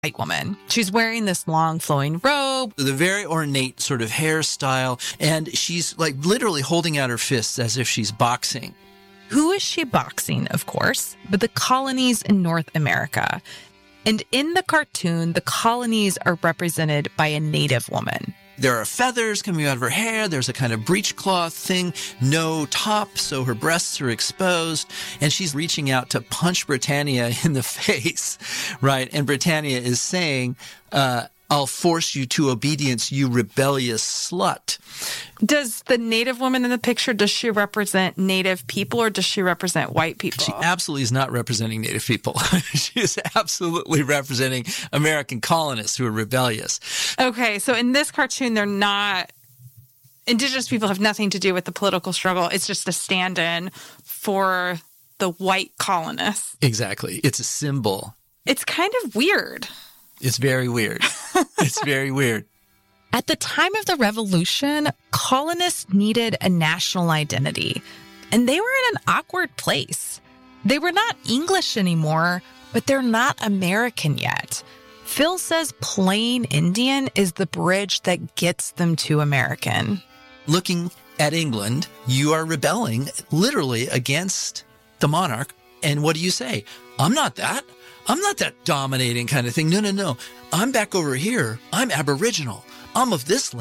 white woman. She's wearing this long flowing robe. The very ornate sort of hairstyle, and she's like literally holding out her fists as if she's boxing. Who is she boxing, of course, but the colonies in North America. And in the cartoon, the colonies are represented by a native woman. There are feathers coming out of her hair. There's a kind of breechcloth thing, no top, so her breasts are exposed. And she's reaching out to punch Britannia in the face, right? And Britannia is saying, I'll force you to obedience, you rebellious slut. Does the native woman in the picture, does she represent native people or does she represent white people? She absolutely is not representing native people. She is absolutely representing American colonists who are rebellious. Okay, so in this cartoon, they're not... Indigenous people have nothing to do with the political struggle. It's just a stand-in for the white colonists. Exactly. It's a symbol. It's kind of weird. It's very weird. It's very weird. At the time of the Revolution, colonists needed a national identity, and they were in an awkward place. They were not English anymore, but they're not American yet. Phil says plain Indian is the bridge that gets them to American. Looking at England, you are rebelling literally against the monarch. And what do you say? I'm not that. I'm not that dominating kind of thing. No. I'm back over here. I'm Aboriginal. I'm of this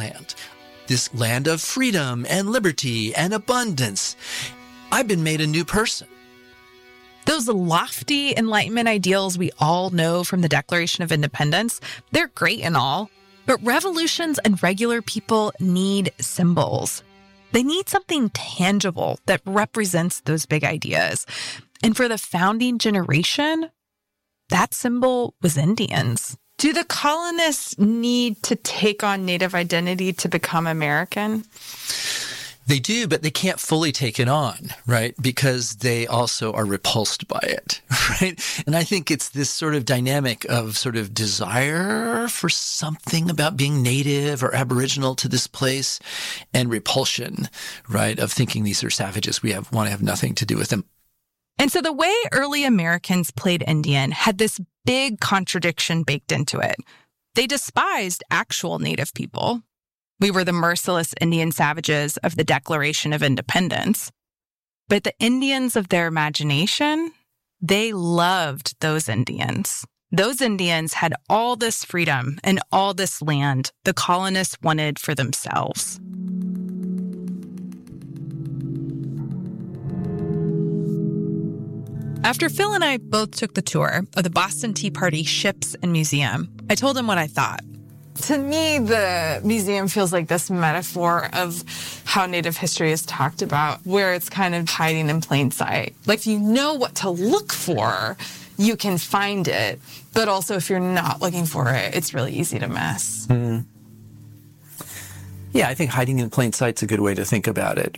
land of freedom and liberty and abundance. I've been made a new person. Those lofty Enlightenment ideals we all know from the Declaration of Independence, they're great and all, but revolutions and regular people need symbols. They need something tangible that represents those big ideas. And for the founding generation, that symbol was Indians. Do the colonists need to take on Native identity to become American? They do, but they can't fully take it on, right? Because they also are repulsed by it, right? And I think it's this sort of dynamic of sort of desire for something about being native or Aboriginal to this place and repulsion, right? Of thinking these are savages. We want to have nothing to do with them. And so the way early Americans played Indian had this big contradiction baked into it. They despised actual Native people. We were the merciless Indian savages of the Declaration of Independence. But the Indians of their imagination, they loved those Indians. Those Indians had all this freedom and all this land the colonists wanted for themselves. After Phil and I both took the tour of the Boston Tea Party ships and museum, I told him what I thought. To me, the museum feels like this metaphor of how Native history is talked about, where it's kind of hiding in plain sight. Like, if you know what to look for, you can find it. But also, if you're not looking for it, it's really easy to miss. Mm. Yeah, I think hiding in plain sight's a good way to think about it.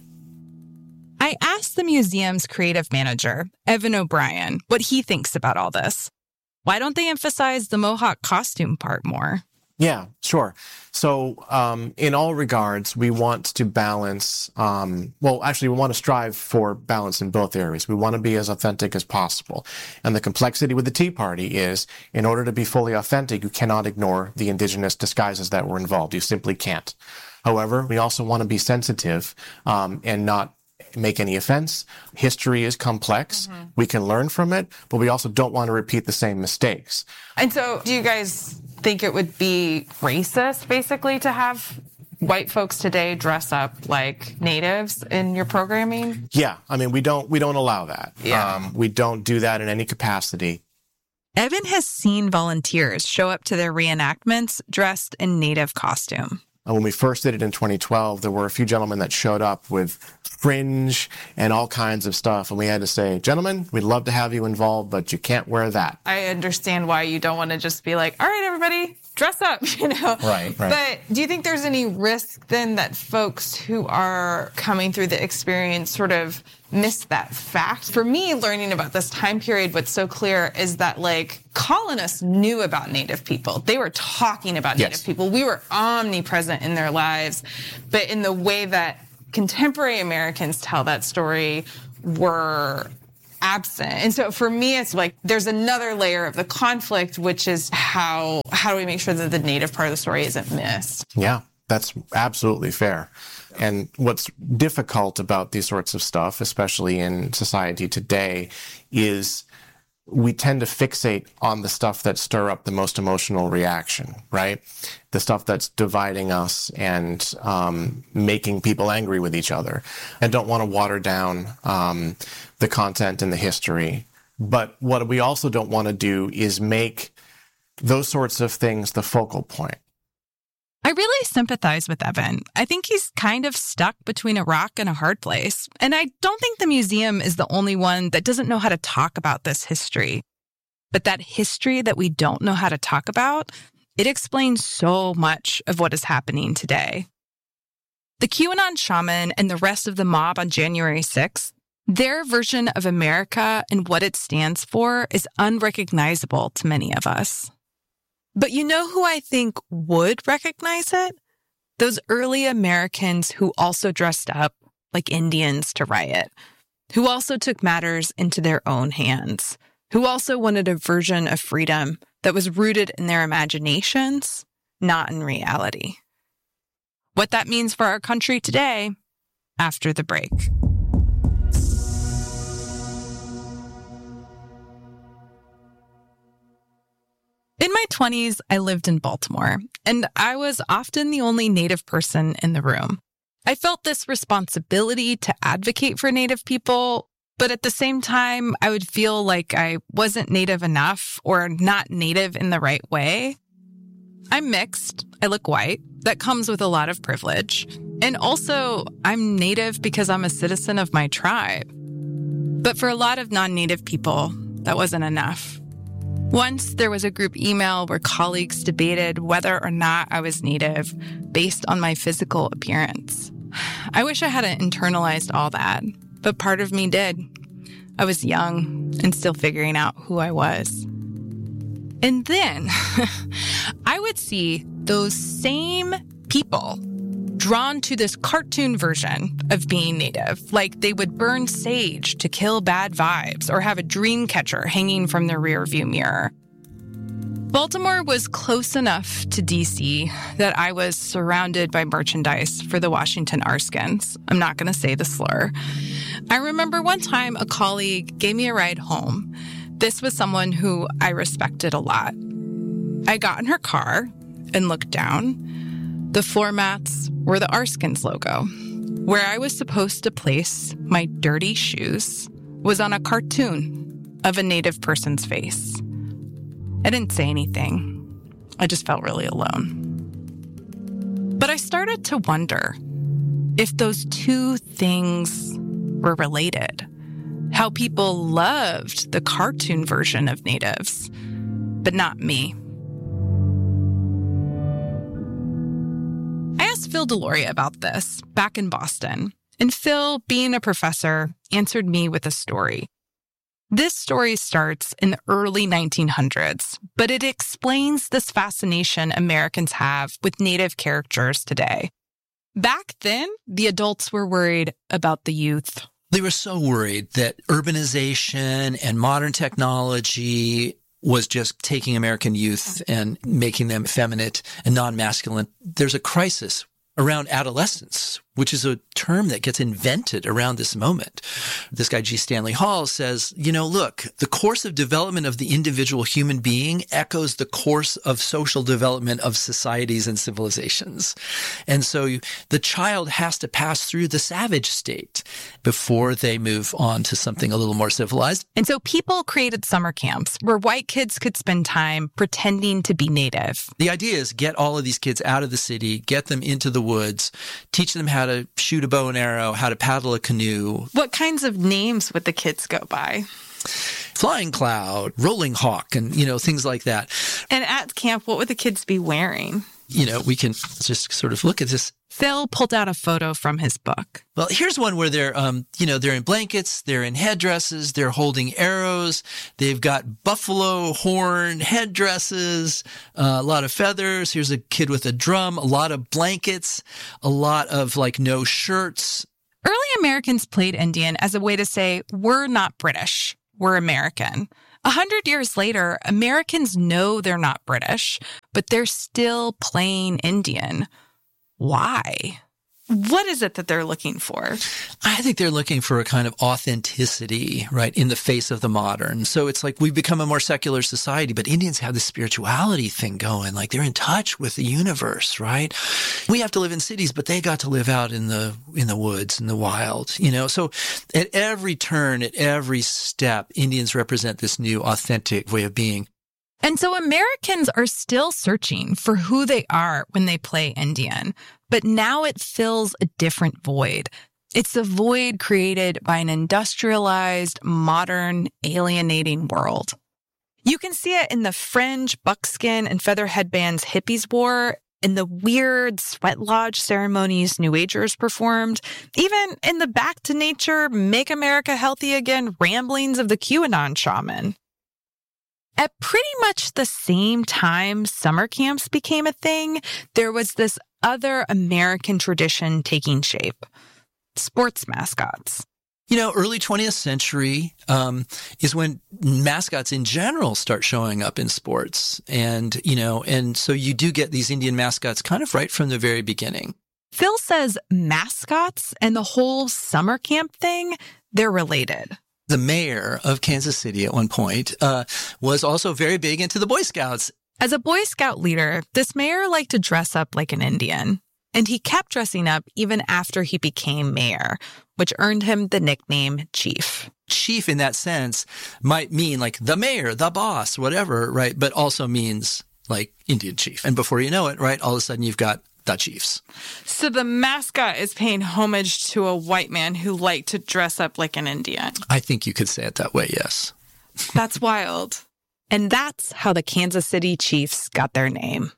I asked the museum's creative manager, Evan O'Brien, what he thinks about all this. Why don't they emphasize the Mohawk costume part more? Yeah, sure. So in all regards, we want to balance, we want to strive for balance in both areas. We want to be as authentic as possible. And the complexity with the Tea Party is, in order to be fully authentic, you cannot ignore the indigenous disguises that were involved. You simply can't. However, we also want to be sensitive and not make any offense. History is complex. Mm-hmm. We can learn from it, but we also don't want to repeat the same mistakes. And so do you guys think it would be racist, basically, to have white folks today dress up like natives in your programming? Yeah. I mean, we don't allow that. Yeah. We don't do that in any capacity. Evan has seen volunteers show up to their reenactments dressed in native costume. When we first did it in 2012, there were a few gentlemen that showed up with fringe and all kinds of stuff. And we had to say, gentlemen, we'd love to have you involved, but you can't wear that. I understand why you don't want to just be like, all right, everybody, dress up, Right. But do you think there's any risk then that folks who are coming through the experience sort of miss that fact? For me, learning about this time period, what's so clear is that, like, colonists knew about Native people. They were talking about Native people. We were omnipresent in their lives. But in the way that contemporary Americans tell that story, we're absent. And so for me, it's like there's another layer of the conflict, which is how do we make sure that the Native part of the story isn't missed? Yeah, that's absolutely fair. And what's difficult about these sorts of stuff, especially in society today, is we tend to fixate on the stuff that stir up the most emotional reaction, right? The stuff that's dividing us and making people angry with each other, and don't want to water down the content and the history. But what we also don't want to do is make those sorts of things the focal point. I really sympathize with Evan. I think he's kind of stuck between a rock and a hard place. And I don't think the museum is the only one that doesn't know how to talk about this history. But that history that we don't know how to talk about, it explains so much of what is happening today. The QAnon shaman and the rest of the mob on January 6th, their version of America and what it stands for is unrecognizable to many of us. But you know who I think would recognize it? Those early Americans who also dressed up like Indians to riot, who also took matters into their own hands, who also wanted a version of freedom that was rooted in their imaginations, not in reality. What that means for our country today, after the break. In my 20s, I lived in Baltimore, and I was often the only Native person in the room. I felt this responsibility to advocate for Native people, but at the same time, I would feel like I wasn't Native enough or not Native in the right way. I'm mixed. I look white. That comes with a lot of privilege. And also, I'm Native because I'm a citizen of my tribe. But for a lot of non-Native people, that wasn't enough. Once there was a group email where colleagues debated whether or not I was Native based on my physical appearance. I wish I hadn't internalized all that, but part of me did. I was young and still figuring out who I was. And then I would see those same people drawn to this cartoon version of being Native, like they would burn sage to kill bad vibes or have a dream catcher hanging from their rearview mirror. Baltimore was close enough to D.C. that I was surrounded by merchandise for the Washington Arskins. I'm not going to say the slur. I remember one time a colleague gave me a ride home. This was someone who I respected a lot. I got in her car and looked down. The floor mats were the Arskins logo. Where I was supposed to place my dirty shoes was on a cartoon of a Native person's face. I didn't say anything. I just felt really alone. But I started to wonder if those two things were related. How people loved the cartoon version of Natives, but not me. I asked Phil Deloria about this back in Boston, and Phil, being a professor, answered me with a story. This story starts in the early 1900s, but it explains this fascination Americans have with Native characters today. Back then, the adults were worried about the youth. They were so worried that urbanization and modern technology was just taking American youth and making them effeminate and non-masculine. There's a crisis around adolescence, which is a term that gets invented around this moment. This guy, G. Stanley Hall, says, look, the course of development of the individual human being echoes the course of social development of societies and civilizations. And so the child has to pass through the savage state before they move on to something a little more civilized. And so people created summer camps where white kids could spend time pretending to be Native. The idea is get all of these kids out of the city, get them into the woods, teach them how to shoot a bow and arrow, how to paddle a canoe. What kinds of names would the kids go by? Flying Cloud, Rolling Hawk, and, things like that. And at camp, what would the kids be wearing? We can just sort of look at this. Phil pulled out a photo from his book. Well, here's one where they're, they're in blankets, they're in headdresses, they're holding arrows, they've got buffalo horn headdresses, a lot of feathers. Here's a kid with a drum, a lot of blankets, a lot of no shirts. Early Americans played Indian as a way to say, we're not British, we're American. 100 years later, Americans know they're not British, but they're still playing Indian. Why? What is it that they're looking for? I think they're looking for a kind of authenticity, right, in the face of the modern. So it's like we've become a more secular society, but Indians have this spirituality thing going. Like they're in touch with the universe, right? We have to live in cities, but they got to live out in the woods, in the wild, you know? So at every turn, at every step, Indians represent this new authentic way of being. And so Americans are still searching for who they are when they play Indian, but now it fills a different void. It's the void created by an industrialized, modern, alienating world. You can see it in the fringe, buckskin, and feather headbands hippies wore, in the weird sweat lodge ceremonies New Agers performed, even in the back to nature, make America healthy again ramblings of the QAnon shaman. At pretty much the same time summer camps became a thing, there was this other American tradition taking shape. Sports mascots. You know, early 20th century is when mascots in general start showing up in sports. And, you know, and so you do get these Indian mascots kind of right from the very beginning. Phil says mascots and the whole summer camp thing, they're related. The mayor of Kansas City at one point was also very big into the Boy Scouts. As a Boy Scout leader, this mayor liked to dress up like an Indian. And he kept dressing up even after he became mayor, which earned him the nickname Chief. Chief in that sense might mean like the mayor, the boss, whatever, right? But also means like Indian chief. And before you know it, right, all of a sudden you've got the chiefs. So the mascot is paying homage to a white man who liked to dress up like an Indian. I think you could say it that way, yes. That's wild. And that's how the Kansas City Chiefs got their name.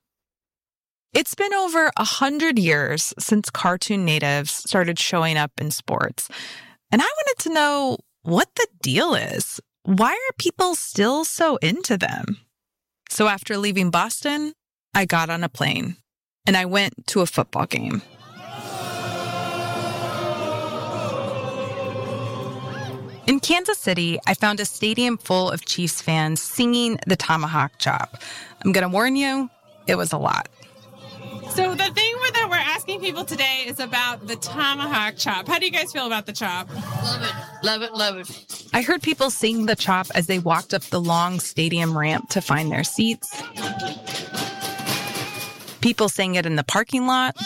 It's been over 100 years since cartoon natives started showing up in sports. And I wanted to know what the deal is. Why are people still so into them? So after leaving Boston, I got on a plane and I went to a football game. In Kansas City, I found a stadium full of Chiefs fans singing the Tomahawk Chop. I'm going to warn you, it was a lot. So the thing that we're asking people today is about the Tomahawk Chop. How do you guys feel about the chop? Love it, love it, love it. I heard people sing the chop as they walked up the long stadium ramp to find their seats. People sang it in the parking lot.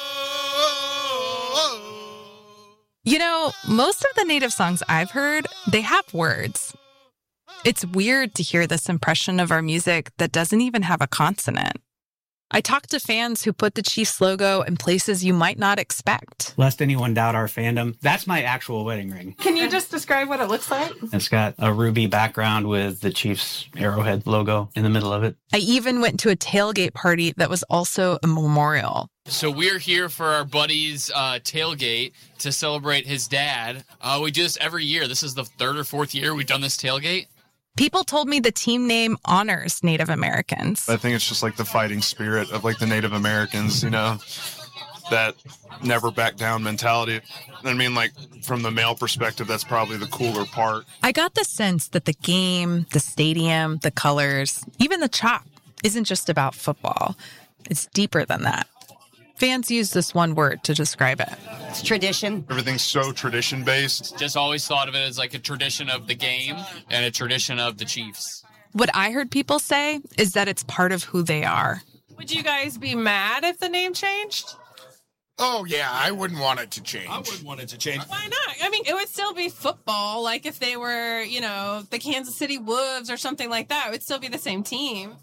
You know, most of the native songs I've heard, they have words. It's weird to hear this impression of our music that doesn't even have a consonant. I talked to fans who put the Chiefs logo in places you might not expect. Lest anyone doubt our fandom, that's my actual wedding ring. Can you just describe what it looks like? It's got a ruby background with the Chiefs arrowhead logo in the middle of it. I even went to a tailgate party that was also a memorial. So we're here for our buddy's tailgate to celebrate his dad. We do this every year. This is the third or fourth year we've done this tailgate. People told me the team name honors Native Americans. I think it's just like the fighting spirit of like the Native Americans, you know, that never back down mentality. I mean, like from the male perspective, that's probably the cooler part. I got the sense that the game, the stadium, the colors, even the chop isn't just about football. It's deeper than that. Fans use this one word to describe it. It's tradition. Everything's so tradition-based. Just always thought of it as like a tradition of the game and a tradition of the Chiefs. What I heard people say is that it's part of who they are. Would you guys be mad if the name changed? Oh, yeah, I wouldn't want it to change. I wouldn't want it to change. Why not? I mean, it would still be football. Like if they were, you know, the Kansas City Wolves or something like that, it would still be the same team.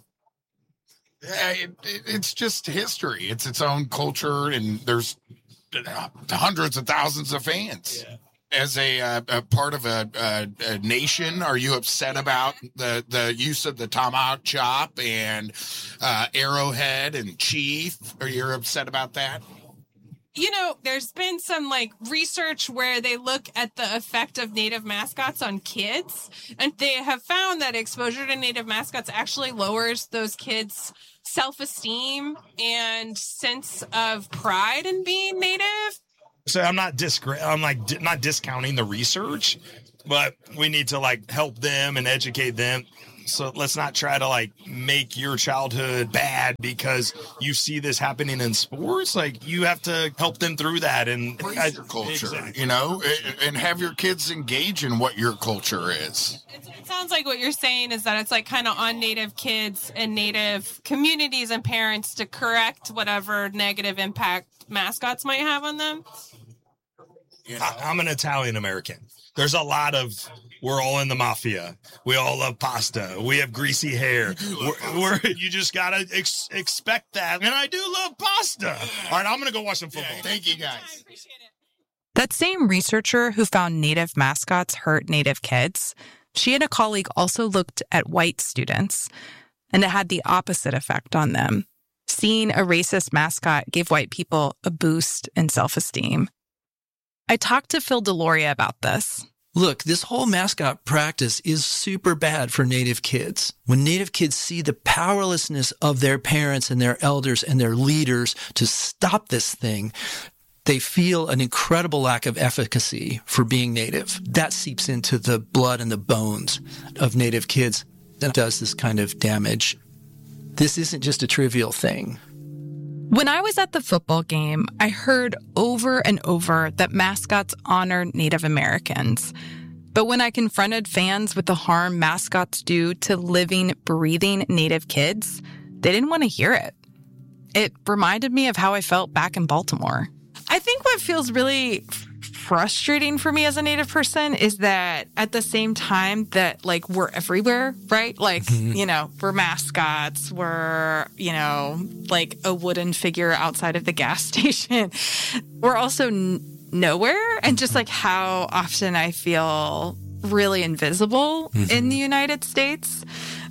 It's just history. It's its own culture, and there's hundreds of thousands of fans. Yeah. As a part of a nation, are you upset about the use of the tomahawk chop and arrowhead and chief? Are you upset about that? You know, there's been some like research where they look at the effect of native mascots on kids, and they have found that exposure to native mascots actually lowers those kids' self-esteem and sense of pride in being native. So I'm not not discounting the research, but we need to like help them and educate them. So let's not try to like make your childhood bad because you see this happening in sports. Like you have to help them through that and embrace your culture, you know, and have your kids engage in what your culture is. It sounds like what you're saying is that it's like kind of on Native kids and Native communities and parents to correct whatever negative impact mascots might have on them. You know? I'm an Italian American. There's a lot of, we're all in the mafia. We all love pasta. We have greasy hair. You just got to expect that. And I do love pasta. All right, I'm going to go watch some football. Yeah, thank you, guys. I appreciate it. That same researcher who found Native mascots hurt Native kids, she and a colleague also looked at white students, and it had the opposite effect on them. Seeing a racist mascot gave white people a boost in self-esteem. I talked to Phil Deloria about this. Look, this whole mascot practice is super bad for Native kids. When Native kids see the powerlessness of their parents and their elders and their leaders to stop this thing, they feel an incredible lack of efficacy for being Native. That seeps into the blood and the bones of Native kids. That does this kind of damage. This isn't just a trivial thing. When I was at the football game, I heard over and over that mascots honor Native Americans. But when I confronted fans with the harm mascots do to living, breathing Native kids, they didn't want to hear it. It reminded me of how I felt back in Baltimore. I think what feels really frustrating for me as a Native person is that at the same time that like we're everywhere, right? Like, you know, we're mascots, we're, you know, like a wooden figure outside of the gas station. We're also nowhere. And just like how often I feel really invisible in the United States.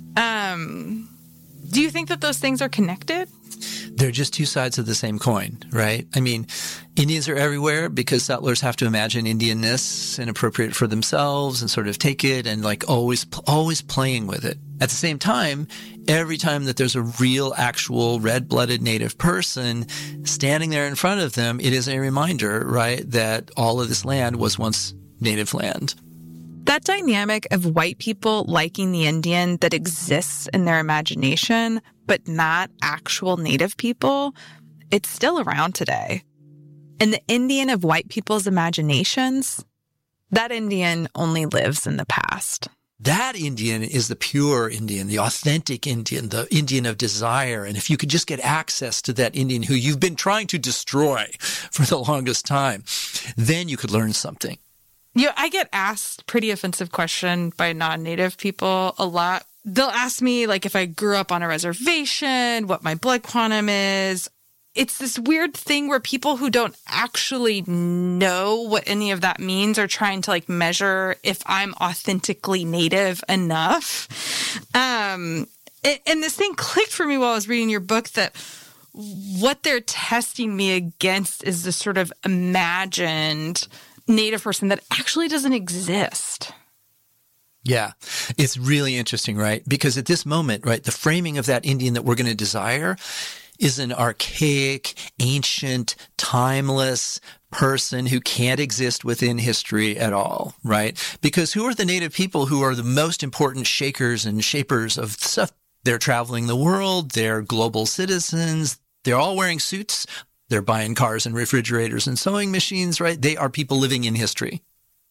Do you think that those things are connected? They're just two sides of the same coin, right? I mean, Indians are everywhere because settlers have to imagine Indianness inappropriate for themselves and sort of take it and like always playing with it. At the same time, every time that there's a real, actual red-blooded Native person standing there in front of them, it is a reminder, right, that all of this land was once Native land. That dynamic of white people liking the Indian that exists in their imagination, but not actual Native people, it's still around today. And the Indian of white people's imaginations, that Indian only lives in the past. That Indian is the pure Indian, the authentic Indian, the Indian of desire. And if you could just get access to that Indian who you've been trying to destroy for the longest time, then you could learn something. Yeah, I get asked pretty offensive question by non-Native people a lot. They'll ask me like if I grew up on a reservation, what my blood quantum is. It's this weird thing where people who don't actually know what any of that means are trying to like measure if I'm authentically Native enough. And this thing clicked for me while I was reading your book that what they're testing me against is this sort of imagined Native person that actually doesn't exist. Yeah, it's really interesting, right? Because at this moment, right, the framing of that Indian that we're going to desire is an archaic, ancient, timeless person who can't exist within history at all, right? Because who are the Native people who are the most important shakers and shapers of stuff? They're traveling the world. They're global citizens. They're all wearing suits. They're buying cars and refrigerators and sewing machines, right? They are people living in history.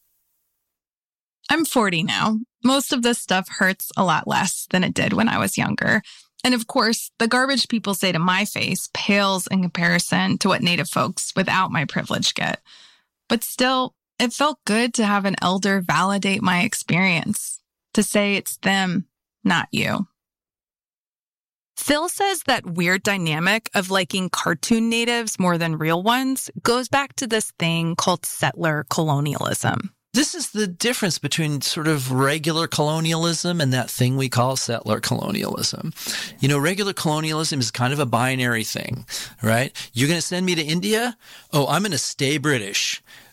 I'm 40 now. Most of this stuff hurts a lot less than it did when I was younger. And of course, the garbage people say to my face pales in comparison to what Native folks without my privilege get. But still, it felt good to have an elder validate my experience, to say it's them, not you. Phil says that weird dynamic of liking cartoon natives more than real ones goes back to this thing called settler colonialism. This is the difference between sort of regular colonialism and that thing we call settler colonialism. You know, regular colonialism is kind of a binary thing, right? You're going to send me to India? Oh, I'm going to stay British.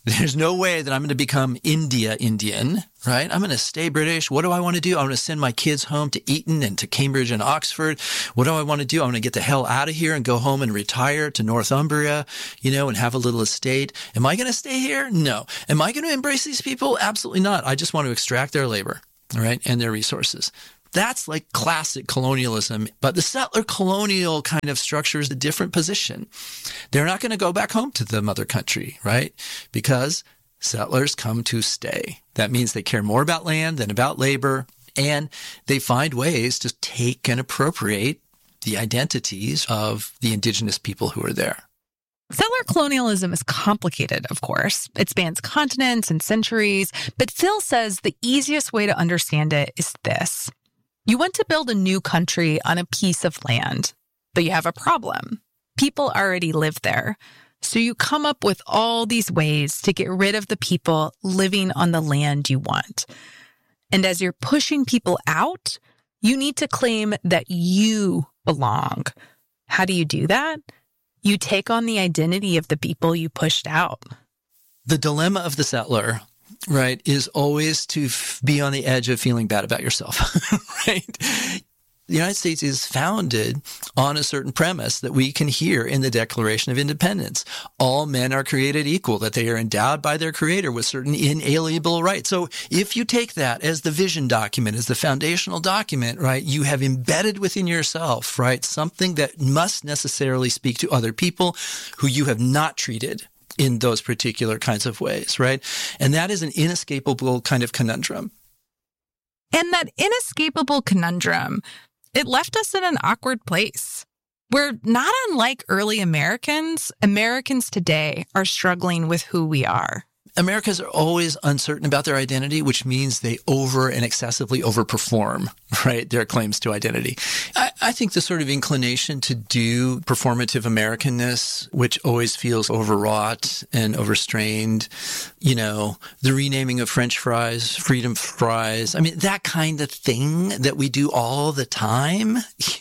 There's no way that I'm going to become Indian, right? I'm going to stay British. What do I want to do? I want to send my kids home to Eton and to Cambridge and Oxford. What do I want to do? I want to get the hell out of here and go home and retire to Northumbria, and have a little estate. Am I going to stay here? No. Am I going to embrace these people? Absolutely not. I just want to extract their labor, right? And their resources. That's like classic colonialism, but the settler colonial kind of structure is a different position. They're not going to go back home to the mother country, right? Because settlers come to stay. That means they care more about land than about labor, and they find ways to take and appropriate the identities of the indigenous people who are there. Settler colonialism is complicated, of course. It spans continents and centuries, but Phil says the easiest way to understand it is this. You want to build a new country on a piece of land, but you have a problem. People already live there. So you come up with all these ways to get rid of the people living on the land you want. And as you're pushing people out, you need to claim that you belong. How do you do that? You take on the identity of the people you pushed out. The dilemma of the settler, right, is always to be on the edge of feeling bad about yourself, right? The United States is founded on a certain premise that we can hear in the Declaration of Independence. All men are created equal, that they are endowed by their creator with certain inalienable rights. So if you take that as the vision document, as the foundational document, right, you have embedded within yourself, right, something that must necessarily speak to other people who you have not treated in those particular kinds of ways, right? And that is an inescapable kind of conundrum. And that inescapable conundrum, it left us in an awkward place. We're not unlike early Americans. Americans today are struggling with who we are. Americans are always uncertain about their identity, which means they over and excessively overperform, right, their claims to identity. I think the sort of inclination to do performative Americanness, which always feels overwrought and overstrained, the renaming of French fries, freedom fries, I mean, that kind of thing that we do all the time,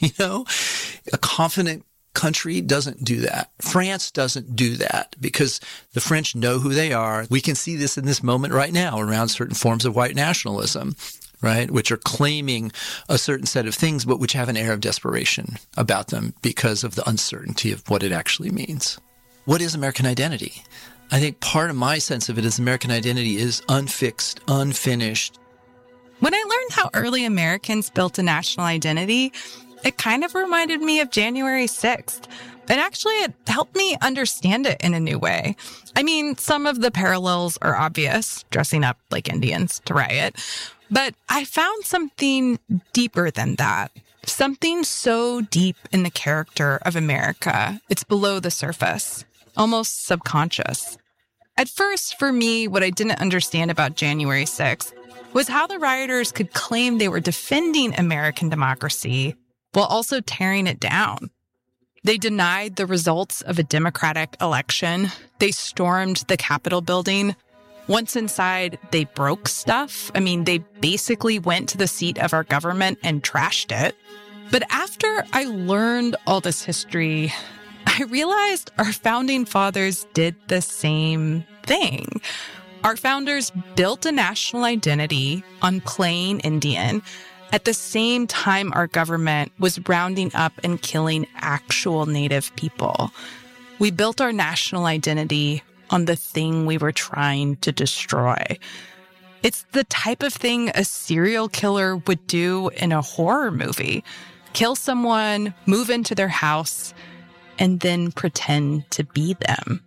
a confident country doesn't do that. France doesn't do that because the French know who they are. We can see this in this moment right now around certain forms of white nationalism, right, which are claiming a certain set of things, but which have an air of desperation about them because of the uncertainty of what it actually means. What is American identity? I think part of my sense of it is American identity is unfixed, unfinished. When I learned how early Americans built a national identity, it kind of reminded me of January 6th. And actually, it helped me understand it in a new way. I mean, some of the parallels are obvious, dressing up like Indians to riot. But I found something deeper than that. Something so deep in the character of America. It's below the surface, almost subconscious. At first, for me, what I didn't understand about January 6th was how the rioters could claim they were defending American democracy while also tearing it down. They denied the results of a democratic election. They stormed the Capitol building. Once inside, they broke stuff. I mean, they basically went to the seat of our government and trashed it. But after I learned all this history, I realized our founding fathers did the same thing. Our founders built a national identity on playing Indian at the same time our government was rounding up and killing actual Native people. We built our national identity on the thing we were trying to destroy. It's the type of thing a serial killer would do in a horror movie. Kill someone, move into their house, and then pretend to be them.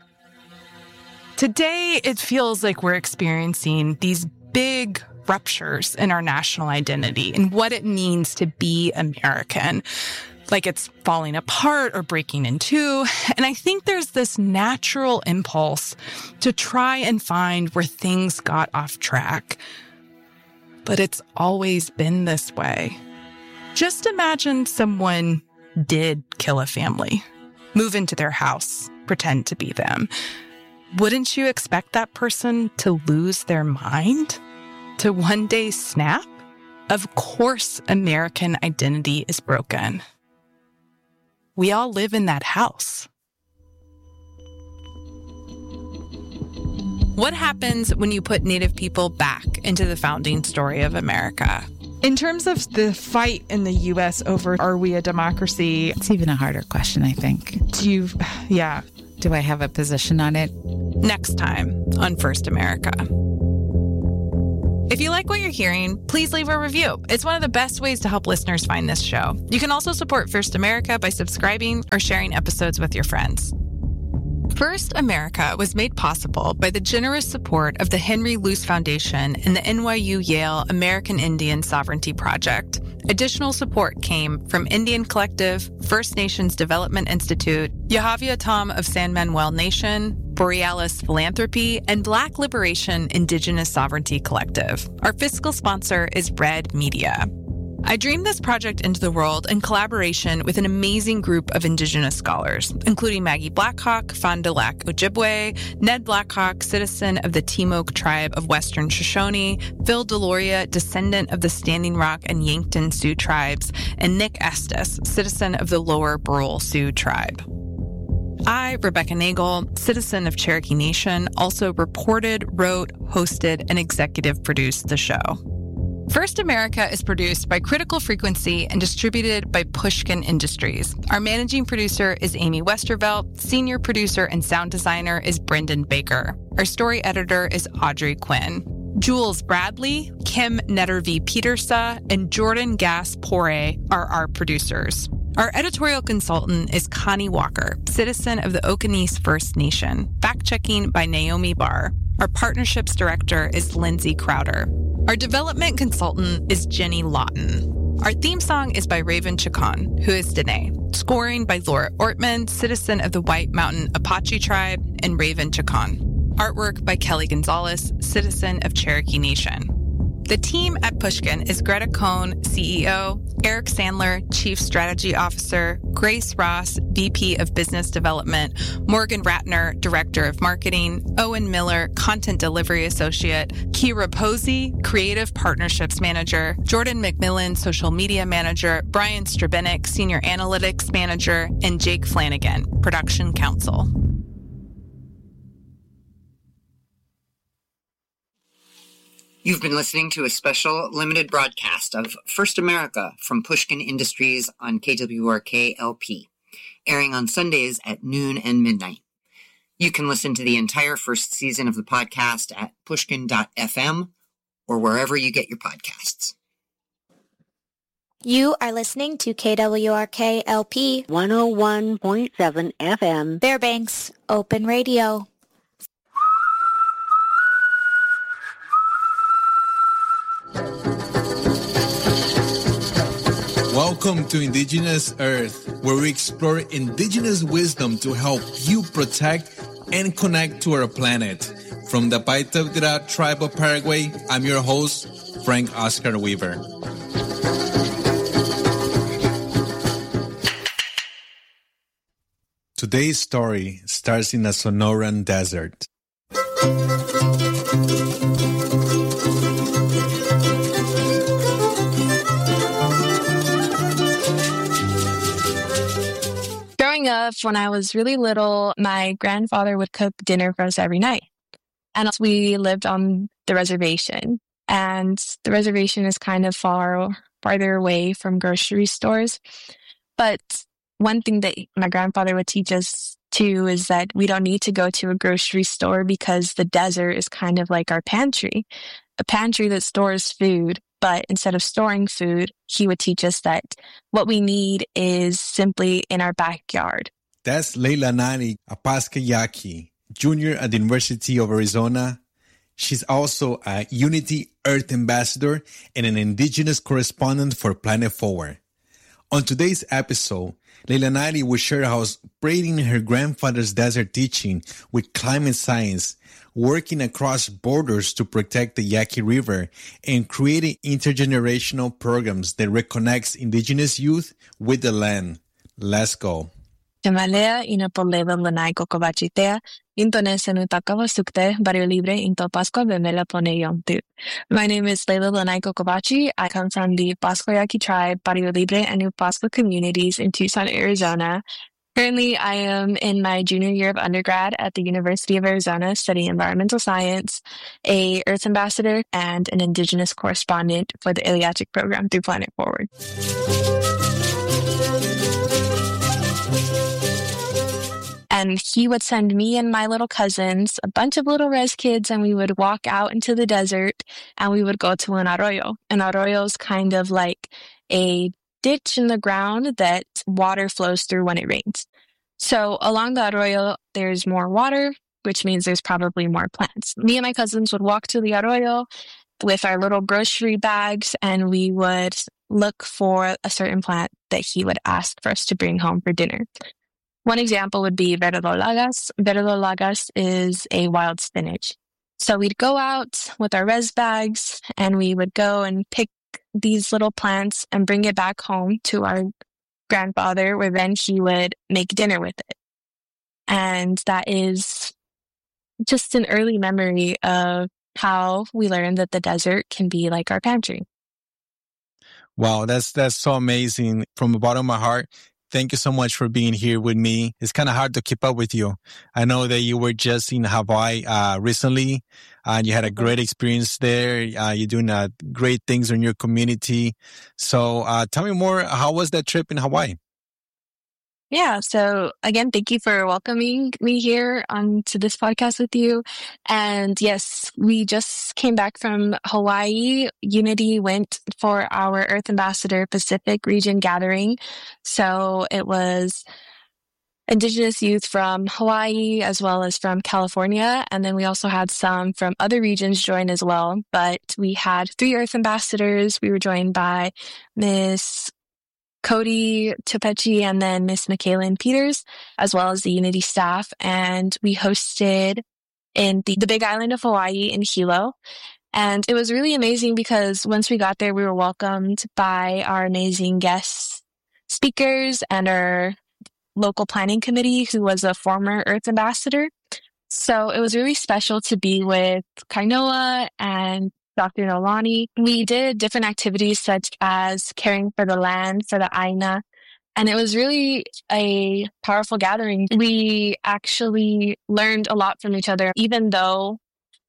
Today, it feels like we're experiencing these big ruptures in our national identity and what it means to be American. Like it's falling apart or breaking in two. And I think there's this natural impulse to try and find where things got off track. But it's always been this way. Just imagine someone did kill a family, move into their house, pretend to be them. Wouldn't you expect that person to lose their mind? To one day snap? Of course, American identity is broken. We all live in that house. What happens when you put Native people back into the founding story of America? In terms of the fight in the U.S. over are we a democracy? It's even a harder question, I think. Do I have a position on it? Next time on First America. If you like what you're hearing, please leave a review. It's one of the best ways to help listeners find this show. You can also support First America by subscribing or sharing episodes with your friends. First America was made possible by the generous support of the Henry Luce Foundation and the NYU Yale American Indian Sovereignty Project. Additional support came from Indian Collective, First Nations Development Institute, Yahaviatam of San Manuel Nation, Borealis Philanthropy, and Black Liberation Indigenous Sovereignty Collective. Our fiscal sponsor is Red Media. I dreamed this project into the world in collaboration with an amazing group of Indigenous scholars, including Maggie Blackhawk, Fond du Lac Ojibwe, Ned Blackhawk, citizen of the Timok tribe of Western Shoshone, Phil Deloria, descendant of the Standing Rock and Yankton Sioux tribes, and Nick Estes, citizen of the Lower Brule Sioux tribe. I, Rebecca Nagel, citizen of Cherokee Nation, also reported, wrote, hosted, and executive produced the show. First America is produced by Critical Frequency and distributed by Pushkin Industries. Our managing producer is Amy Westervelt. Senior producer and sound designer is Brendan Baker. Our story editor is Audrey Quinn. Jules Bradley, Kim Nettervie Petersa, and Jordan Gass Pore are our producers. Our editorial consultant is Connie Walker, citizen of the Oconee First Nation. Fact-checking by Naomi Barr. Our partnerships director is Lindsay Crowder. Our development consultant is Jenny Lawton. Our theme song is by Raven Chacon, who is Danae. Scoring by Laura Ortman, citizen of the White Mountain Apache Tribe, and Raven Chacon. Artwork by Kelly Gonzalez, citizen of Cherokee Nation. The team at Pushkin is Greta Cohn, CEO, Eric Sandler, Chief Strategy Officer, Grace Ross, VP of Business Development, Morgan Ratner, Director of Marketing, Owen Miller, Content Delivery Associate, Kira Posey, Creative Partnerships Manager, Jordan McMillan, Social Media Manager, Brian Strabenik, Senior Analytics Manager, and Jake Flanagan, Production Counsel. You've been listening to a special limited broadcast of First America from Pushkin Industries on KWRK LP, airing on Sundays at noon and midnight. You can listen to the entire first season of the podcast at pushkin.fm or wherever you get your podcasts. You are listening to KWRK LP 101.7 FM, Fairbanks Open Radio. Welcome to Indigenous Earth, where we explore indigenous wisdom to help you protect and connect to our planet. From the Paitavdira tribe of Paraguay, I'm your host, Frank Oscar Weaver. Today's story starts in a Sonoran desert. Growing up, when I was really little, my grandfather would cook dinner for us every night. And we lived on the reservation. And the reservation is kind of farther away from grocery stores. But one thing that my grandfather would teach us too is that we don't need to go to a grocery store because the desert is kind of like our pantry, a pantry that stores food. But instead of storing food, he would teach us that what we need is simply in our backyard. That's Leila Nani Apaskayaki, junior at the University of Arizona. She's also a Unity Earth Ambassador and an Indigenous correspondent for Planet Forward. On today's episode, Leila Nani will share how braiding her grandfather's desert teaching with climate science, working across borders to protect the Yaqui River, and creating intergenerational programs that reconnects Indigenous youth with the land. Let's go. Temalea inapoleva lanai kokovachitea, intonesen utakava sukte, barrio libre into Pascua bemela pone yomtu. My name is Leila Lanai Kokovachi. I come from the Pascua Yaqui tribe, Barrio Libre, and New Pascua communities in Tucson, Arizona. Currently, I am in my junior year of undergrad at the University of Arizona studying environmental science, a Earth Ambassador, and an Indigenous correspondent for the Iliatic program through Planet Forward. And he would send me and my little cousins, a bunch of little res kids, and we would walk out into the desert and we would go to an arroyo. An arroyo is kind of like a ditch in the ground that water flows through when it rains. So along the arroyo, there's more water, which means there's probably more plants. Me and my cousins would walk to the arroyo with our little grocery bags, and we would look for a certain plant that he would ask for us to bring home for dinner. One example would be verdolagas. Verdolagas is a wild spinach. So we'd go out with our res bags and we would go and pick these little plants and bring it back home to our grandfather, where then he would make dinner with it. And that is just an early memory of how we learned that the desert can be like our pantry. Wow, that's so amazing. From the bottom of my heart, thank you so much for being here with me. It's kind of hard to keep up with you. I know that you were just in Hawaii recently, and you had a great experience there. You're doing great things in your community. So tell me more, how was that trip in Hawaii? Yeah. So again, thank you for welcoming me here onto this podcast with you. And yes, we just came back from Hawaii. Unity went for our Earth Ambassador Pacific region gathering. So it was Indigenous youth from Hawaii as well as from California. And then we also had some from other regions join as well. But we had 3 Earth Ambassadors. We were joined by Miss Cody Topechi and then Miss Michaela Peters, as well as the Unity staff. And we hosted in the Big Island of Hawaii in Hilo. And it was really amazing because once we got there, we were welcomed by our amazing guest speakers and our local planning committee, who was a former Earth Ambassador. So it was really special to be with Kainoa and Dr. Nolani. We did different activities such as caring for the land for the Aina, and it was really a powerful gathering. We actually learned a lot from each other, even though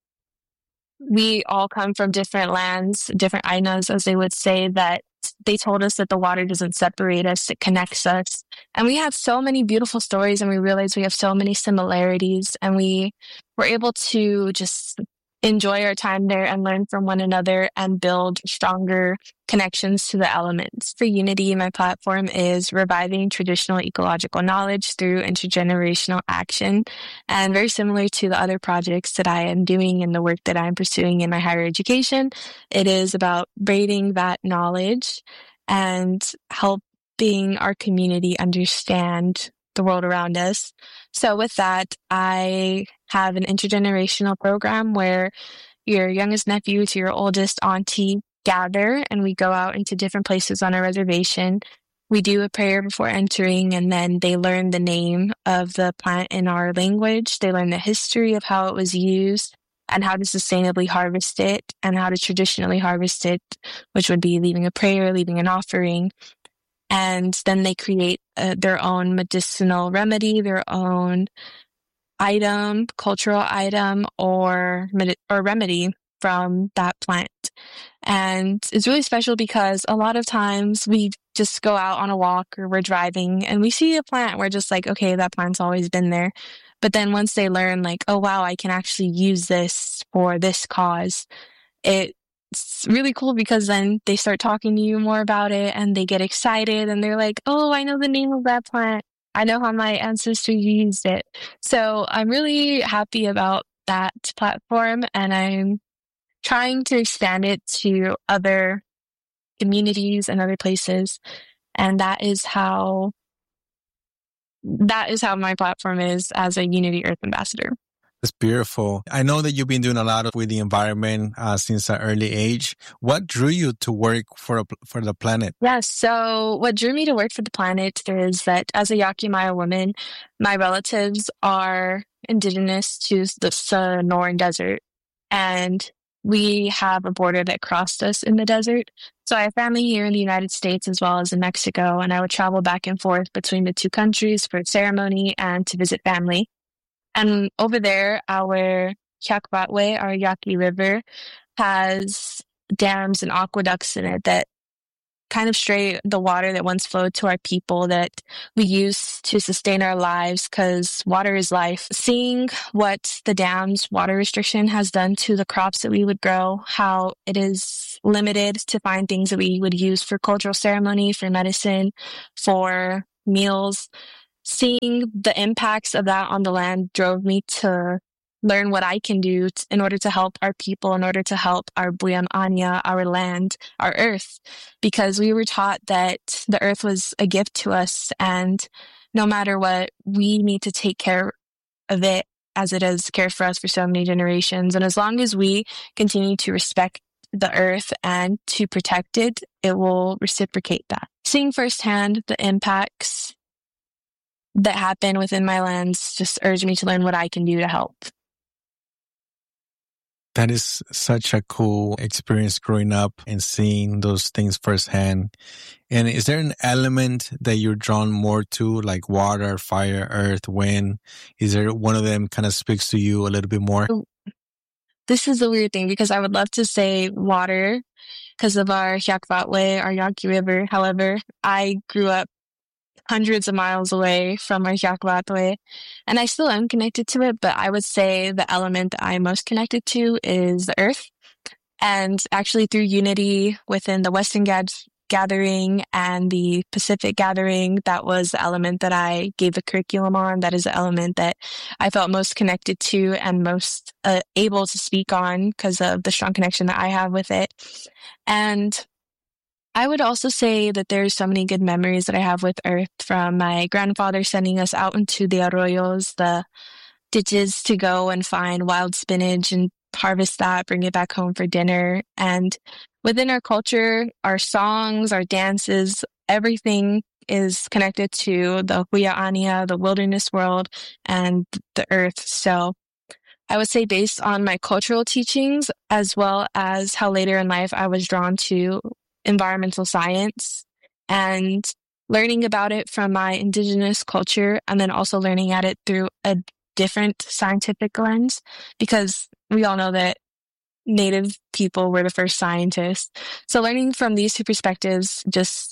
we all come from different lands, different Ainas, as they would say, that they told us that the water doesn't separate us, it connects us. And we have so many beautiful stories, and we realized we have so many similarities, and we were able to just enjoy our time there and learn from one another and build stronger connections to the elements. For Unity, my platform is reviving traditional ecological knowledge through intergenerational action. And very similar to the other projects that I am doing and the work that I'm pursuing in my higher education, it is about braiding that knowledge and helping our community understand the world around us. So with that, I have an intergenerational program where your youngest nephew to your oldest auntie gather, and we go out into different places on a reservation. We do a prayer before entering, and then they learn the name of the plant in our language. They learn the history of how it was used and how to sustainably harvest it and how to traditionally harvest it, which would be leaving a prayer, leaving an offering. And then they create their own medicinal remedy, their own item, cultural item, or remedy from that plant. And it's really special because a lot of times we just go out on a walk or we're driving and we see a plant. We're just like, okay, that plant's always been there. But then once they learn, like, oh, wow, I can actually use this for this cause, it's really cool because then they start talking to you more about it and they get excited and they're like, oh, I know the name of that plant. I know how my ancestors used it. So I'm really happy about that platform, and I'm trying to expand it to other communities and other places. And that is how my platform is as a Unity Earth Ambassador. That's beautiful. I know that you've been doing a lot with the environment since an early age. What drew you to work for the planet? Yes. So what drew me to work for the planet is that as a Yakimaya woman, my relatives are indigenous to the Sonoran Desert. And we have a border that crossed us in the desert. So I have family here in the United States as well as in Mexico, and I would travel back and forth between the two countries for ceremony and to visit family. And over there, our Llacbatwe, our Yaqui River, has dams and aqueducts in it that kind of stray the water that once flowed to our people that we use to sustain our lives, because water is life. Seeing what the dam's water restriction has done to the crops that we would grow, how it is limited to find things that we would use for cultural ceremony, for medicine, for meals. Seeing the impacts of that on the land drove me to learn what I can do in order to help our people, in order to help our Buyam Anya, our land, our earth, because we were taught that the earth was a gift to us, and no matter what, we need to take care of it as it has cared for us for so many generations. And as long as we continue to respect the earth and to protect it, it will reciprocate that. Seeing firsthand the impacts that happen within my lands just urged me to learn what I can do to help. That is such a cool experience growing up and seeing those things firsthand. And is there an element that you're drawn more to, like water, fire, earth, wind? Is there one of them kind of speaks to you a little bit more? This is a weird thing because I would love to say water because of our Llacbatwe, our Yaqui River. However, I grew up hundreds of miles away from our Llacbatwe, and I still am connected to it, but I would say the element that I'm most connected to is the earth. And actually through unity within the Western Gathering and the Pacific Gathering, that was the element that I gave the curriculum on. That is the element that I felt most connected to and most able to speak on because of the strong connection that I have with it. And I would also say that there's so many good memories that I have with earth, from my grandfather sending us out into the arroyos, the ditches, to go and find wild spinach and harvest that, bring it back home for dinner. And within our culture, our songs, our dances, everything is connected to the Huya Ania, the wilderness world, and the earth. So I would say based on my cultural teachings, as well as how later in life I was drawn to environmental science and learning about it from my indigenous culture, and then also learning at it through a different scientific lens, because we all know that Native people were the first scientists. So learning from these two perspectives just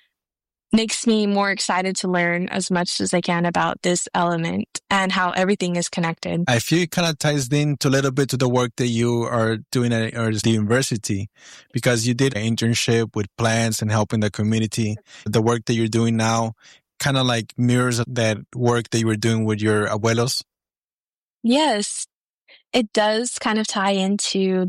makes me more excited to learn as much as I can about this element and how everything is connected. I feel it kind of ties into a little bit to the work that you are doing at the university, because you did an internship with plants and helping the community. The work that you're doing now kind of like mirrors that work that you were doing with your abuelos. Yes, it does kind of tie into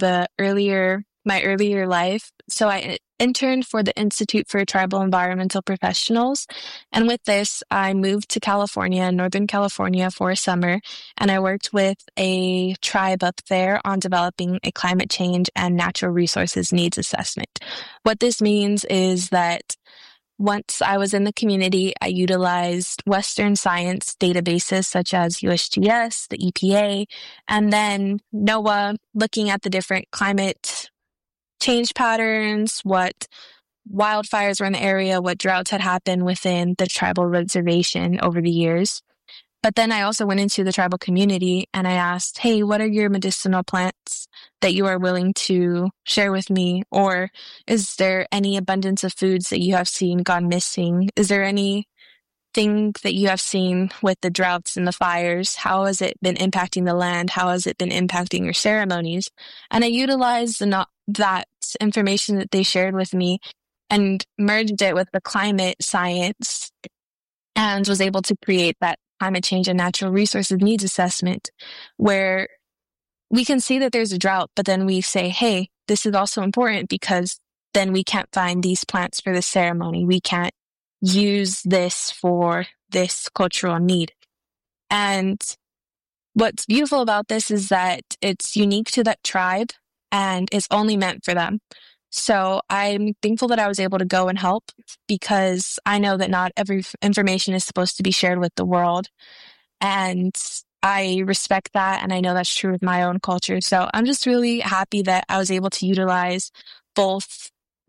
my earlier life. So I interned for the Institute for Tribal Environmental Professionals. And with this, I moved to California, Northern California, for a summer. And I worked with a tribe up there on developing a climate change and natural resources needs assessment. What this means is that once I was in the community, I utilized Western science databases such as USGS, the EPA, and then NOAA, looking at the different climate change patterns, what wildfires were in the area, what droughts had happened within the tribal reservation over the years. But then I also went into the tribal community and I asked, hey, what are your medicinal plants that you are willing to share with me? Or is there any abundance of foods that you have seen gone missing? Is there anything that you have seen with the droughts and the fires? How has it been impacting the land? How has it been impacting your ceremonies? And I utilized that information that they shared with me and merged it with the climate science and was able to create that climate change and natural resources needs assessment, where we can see that there's a drought, but then we say, hey, this is also important because then we can't find these plants for this ceremony. We can't use this for this cultural need. And what's beautiful about this is that it's unique to that tribe and it's only meant for them. So I'm thankful that I was able to go and help, because I know that not every information is supposed to be shared with the world. And I respect that, and I know that's true with my own culture. So I'm just really happy that I was able to utilize both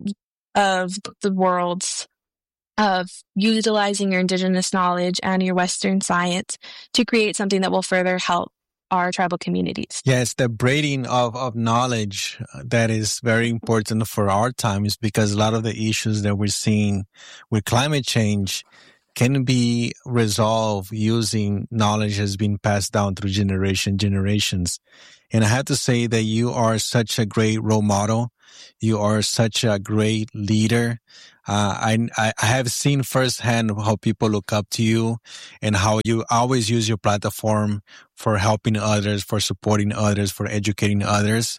of the worlds of utilizing your indigenous knowledge and your Western science to create something that will further help our tribal communities. Yes, the braiding of knowledge that is very important for our times, because a lot of the issues that we're seeing with climate change can be resolved using knowledge has been passed down through generations. And I have to say that you are such a great role model. You are such a great leader. I have seen firsthand how people look up to you and how you always use your platform for helping others, for supporting others, for educating others.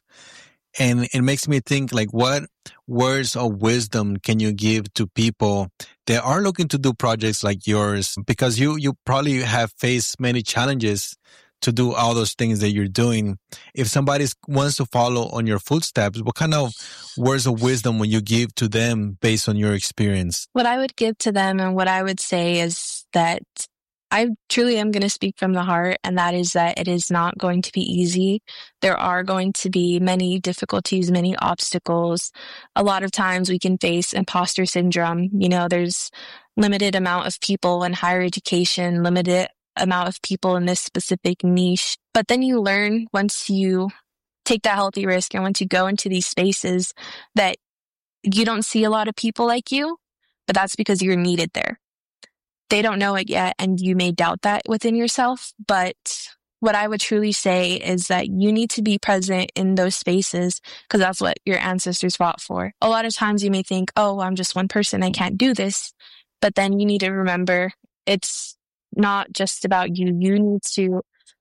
And it makes me think, like, what words of wisdom can you give to people that are looking to do projects like yours? Because you probably have faced many challenges to do all those things that you're doing. If somebody wants to follow on your footsteps, what kind of words of wisdom will you give to them based on your experience? What I would give to them and what I would say is that I truly am going to speak from the heart, and that is that it is not going to be easy. There are going to be many difficulties, many obstacles. A lot of times we can face imposter syndrome. You know, there's limited amount of people in higher education, limited amount of people in this specific niche. But then you learn, once you take that healthy risk and once you go into these spaces, that you don't see a lot of people like you, but that's because you're needed there. They don't know it yet, and you may doubt that within yourself. But what I would truly say is that you need to be present in those spaces, because that's what your ancestors fought for. A lot of times you may think, oh, I'm just one person, I can't do this. But then you need to remember, it's not just about you. You need to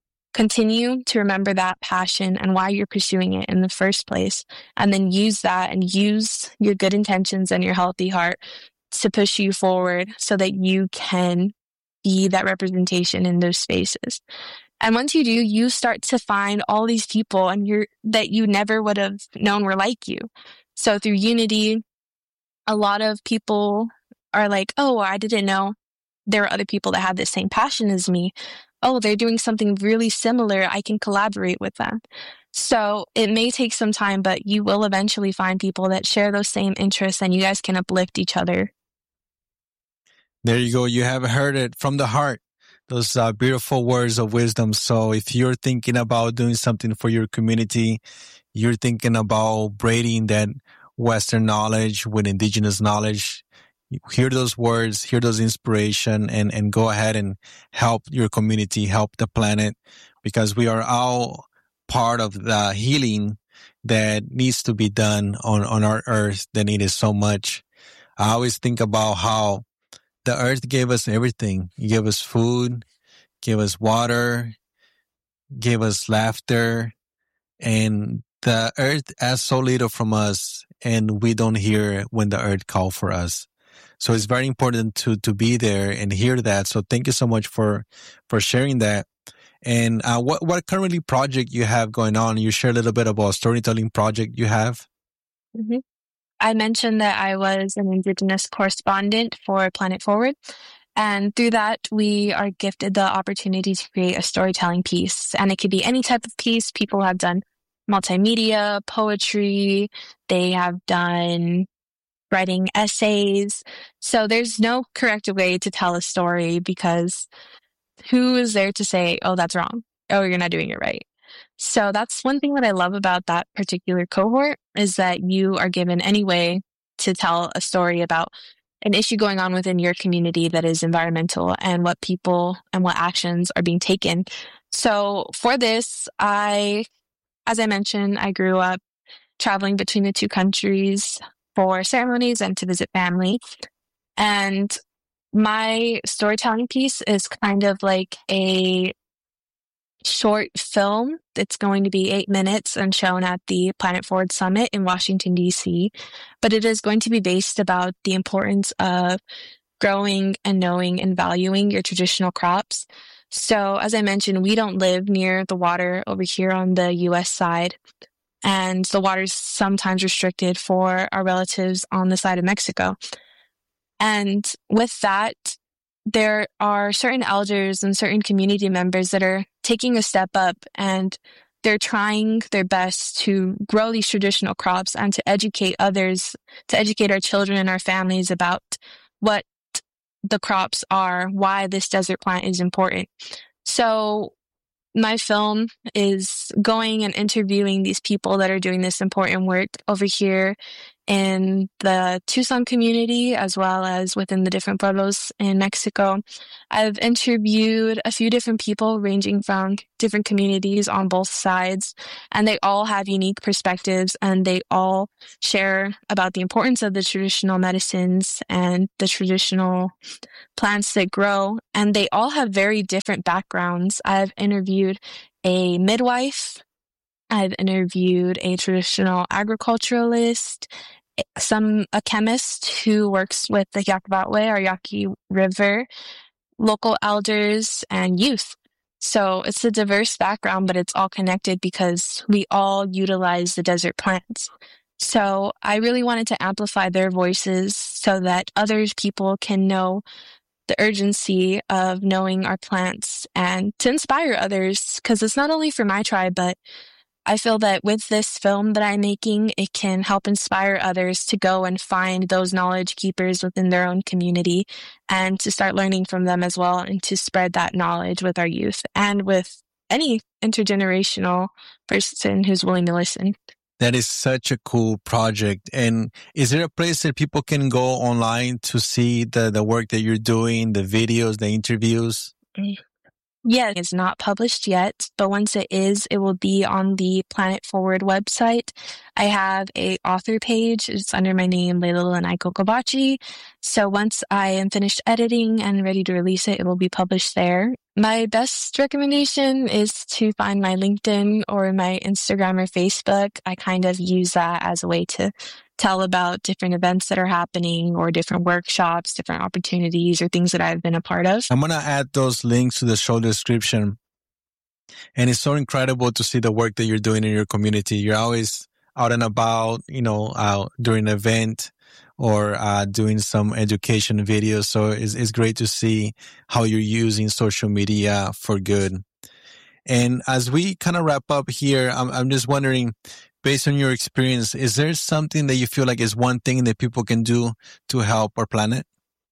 continue to remember that passion and why you're pursuing it in the first place, and then use that and use your good intentions and your healthy heart to push you forward so that you can be that representation in those spaces. And once you do, you start to find all these people that you never would have known were like you. So through Unity, a lot of people are like, oh, I didn't know there are other people that have the same passion as me. Oh, they're doing something really similar. I can collaborate with them. So it may take some time, but you will eventually find people that share those same interests, and you guys can uplift each other. There you go. You have heard it from the heart. Those beautiful words of wisdom. So if you're thinking about doing something for your community, you're thinking about braiding that Western knowledge with indigenous knowledge, hear those words, hear those inspiration, and go ahead and help your community, help the planet, because we are all part of the healing that needs to be done on our earth that needed so much. I always think about how the earth gave us everything. It gave us food, gave us water, gave us laughter, and the earth asks so little from us, and we don't hear when the earth calls for us. So it's very important to be there and hear that. So thank you so much for sharing that. And what currently project you have going on? You share a little bit about a storytelling project you have. Mm-hmm. I mentioned that I was an Indigenous correspondent for Planet Forward. And through that, we are gifted the opportunity to create a storytelling piece. And it could be any type of piece. People have done multimedia, poetry. They have done writing essays. So there's no correct way to tell a story, because who is there to say, oh, that's wrong? Oh, you're not doing it right. So that's one thing that I love about that particular cohort, is that you are given any way to tell a story about an issue going on within your community that is environmental, and what people and what actions are being taken. So for this, as I mentioned, I grew up traveling between the two countries for ceremonies and to visit family. And my storytelling piece is kind of like a short film that's going to be 8 minutes and shown at the Planet Forward Summit in Washington, D.C. But it is going to be based about the importance of growing and knowing and valuing your traditional crops. So as I mentioned, we don't live near the water over here on the U.S. side. And the water is sometimes restricted for our relatives on the side of Mexico. And with that, there are certain elders and certain community members that are taking a step up, and they're trying their best to grow these traditional crops and to educate others, to educate our children and our families about what the crops are, why this desert plant is important. So my film is going and interviewing these people that are doing this important work over here in the Tucson community, as well as within the different pueblos in Mexico. I've interviewed a few different people ranging from different communities on both sides, and they all have unique perspectives, and they all share about the importance of the traditional medicines and the traditional plants that grow, and they all have very different backgrounds. I've interviewed a midwife, I've interviewed a traditional agriculturalist, a chemist who works with the Yaquebatwe or Yaqui River, local elders, and youth. So it's a diverse background, but it's all connected because we all utilize the desert plants. So I really wanted to amplify their voices so that other people can know the urgency of knowing our plants and to inspire others, because it's not only for my tribe, but I feel that with this film that I'm making, it can help inspire others to go and find those knowledge keepers within their own community and to start learning from them as well, and to spread that knowledge with our youth and with any intergenerational person who's willing to listen. That is such a cool project. And is there a place that people can go online to see the work that you're doing, the videos, the interviews? Yeah, it's not published yet, but once it is, it will be on the Planet Forward website. I have a author page. It's under my name, Leila Lanai Kokobachi. So once I am finished editing and ready to release it, it will be published there. My best recommendation is to find my LinkedIn or my Instagram or Facebook. I kind of use that as a way to tell about different events that are happening or different workshops, different opportunities, or things that I've been a part of. I'm going to add those links to the show description. And it's so incredible to see the work that you're doing in your community. You're always out and about, out during an event or doing some education videos. So it's great to see how you're using social media for good. And as we kind of wrap up here, I'm just wondering, based on your experience, is there something that you feel like is one thing that people can do to help our planet?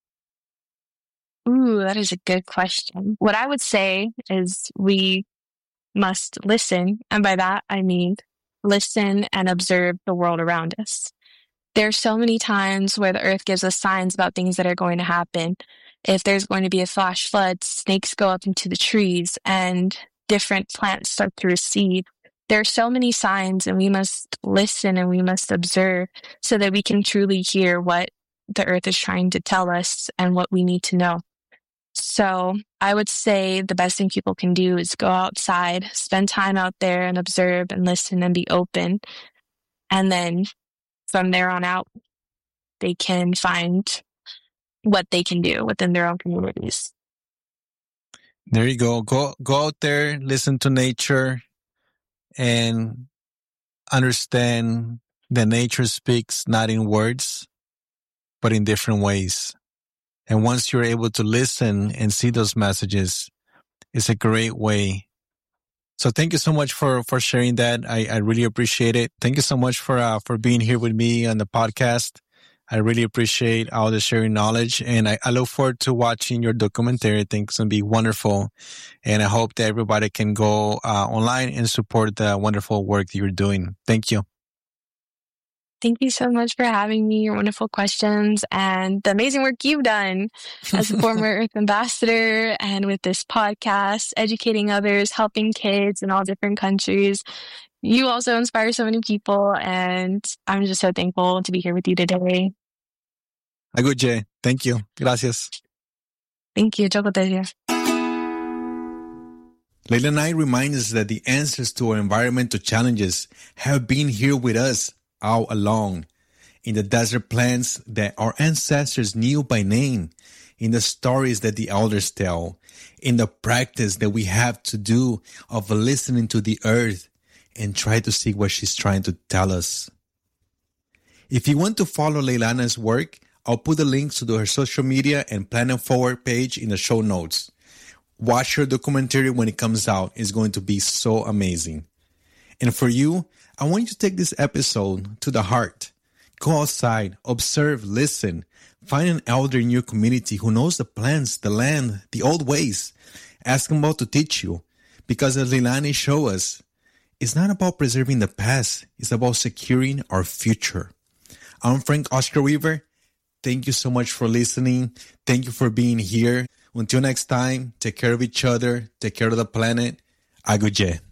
Ooh, that is a good question. What I would say is we must listen. And by that, I mean listen and observe the world around us. There are so many times where the earth gives us signs about things that are going to happen. If there's going to be a flash flood, snakes go up into the trees and different plants start to recede. There are so many signs, and we must listen and we must observe so that we can truly hear what the earth is trying to tell us and what we need to know. So I would say the best thing people can do is go outside, spend time out there and observe and listen and be open. And then from there on out, they can find what they can do within their own communities. There you go. Go out there, listen to nature, and understand that nature speaks not in words, but in different ways. And once you're able to listen and see those messages, it's a great way. So thank you so much for sharing that. I really appreciate it. Thank you so much for being here with me on the podcast. I really appreciate all the sharing knowledge, and I look forward to watching your documentary. I think it's going to be wonderful, and I hope that everybody can go online and support the wonderful work that you're doing. Thank you. Thank you so much for having me, your wonderful questions, and the amazing work you've done as a former Earth Ambassador and with this podcast, educating others, helping kids in all different countries. You also inspire so many people, and I'm just so thankful to be here with you today. Aguje. Thank you. Gracias. Thank you. Chocotesia. Leila and I remind us that the answers to our environmental challenges have been here with us all along, in the desert plants that our ancestors knew by name, in the stories that the elders tell, in the practice that we have to do of listening to the earth and try to see what she's trying to tell us. If you want to follow Leilana's work, I'll put the links to her social media and Planet Forward page in the show notes. Watch her documentary when it comes out. It's going to be so amazing. And for you, I want you to take this episode to the heart. Go outside, observe, listen. Find an elder in your community who knows the plants, the land, the old ways. Ask them about to teach you. Because as Leilani showed us, it's not about preserving the past. It's about securing our future. I'm Frank Oscar Weaver. Thank you so much for listening. Thank you for being here. Until next time, take care of each other. Take care of the planet. Aguje.